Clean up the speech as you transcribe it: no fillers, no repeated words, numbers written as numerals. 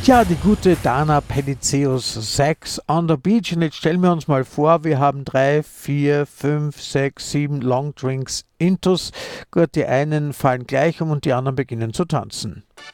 Tja, die gute Dana Pelizaeus, Sex on the Beach. Und jetzt stellen wir uns mal vor, wir haben 3, 4, 5, 6, 7 Long Drinks Intus. Gut, die einen fallen gleich um und die anderen beginnen zu tanzen.